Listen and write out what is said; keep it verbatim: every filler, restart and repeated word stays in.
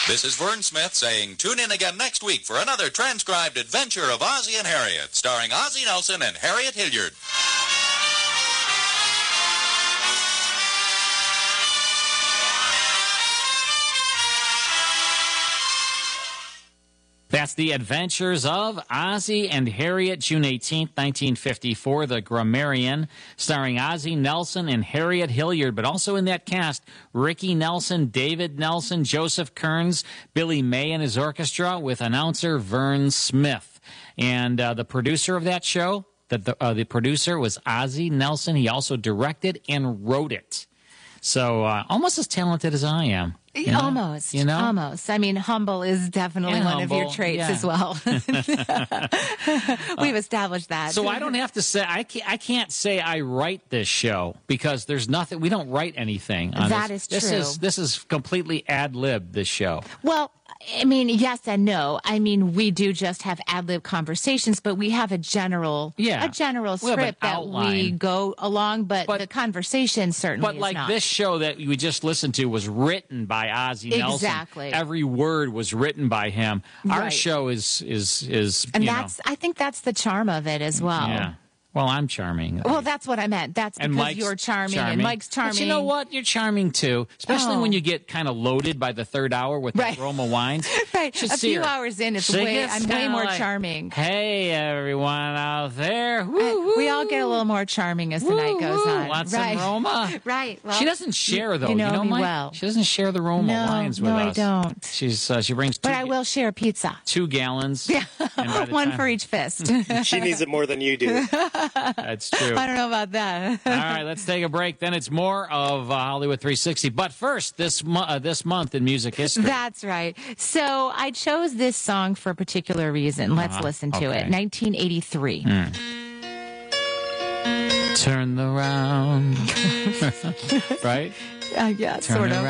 This is Vern Smith saying tune in again next week for another transcribed adventure of Ozzie and Harriet, starring Ozzie Nelson and Harriet Hilliard. That's The Adventures of Ozzie and Harriet, June eighteenth, nineteen fifty-four, The Grammarian, starring Ozzie Nelson and Harriet Hilliard, but also in that cast, Ricky Nelson, David Nelson, Joseph Kearns, Billy May and his orchestra, with announcer Vern Smith. And uh, the producer of that show, the, the, uh, the producer was Ozzie Nelson. He also directed and wrote it. So uh, almost as talented as I am. You know? Almost, you know? almost. I mean, humble is definitely And one humble, of your traits yeah. as well. We've established that. So I don't have to say, I can't, I can't say I write this show because there's nothing, we don't write anything on That this. is This true. is, this is completely ad-lib, this show. Well, I mean, yes and no. I mean, we do just have ad-lib conversations, but we have a general, Yeah. a general We have an script that outline. we go along, but, But- the conversation certainly But is like not. this show that we just listened to was written by Ozzie Nelson. Exactly. Every word was written by him. Our Right. show is, is, is, and you that's, I think that's the charm of it as well. know, yeah. Well, I'm charming. Well, that's what I meant. That's And because Mike's you're charming, and Mike's charming. But you know what? You're charming too, especially Oh. when you get kind of loaded by the third hour with Right. the Roma wines. Right. Should A see few her. hours in, it's She way, gets I'm way kinda more like, charming. Hey, everyone out there. Woo, I- woo, we all get a little more charming as the night goes woo. on. Want right. some Roma? Right. Well, She doesn't share, though. You know, me Mike? well. She doesn't share the Roma No, wines with no, I us. don't. She's, uh, she brings two, But I will share pizza. two gallons. Yeah. And by the One time- for each fist. She needs it more than you do. That's true. I don't know about that. All right, let's take a break. Then it's more of uh, Hollywood three sixty. But first, this mo- uh, this month in music history. That's right. So I chose this song for a particular reason. Let's Uh-huh. listen to Okay. it. nineteen eighty-three. Turn around. Right? Uh, yeah, Turn sort of.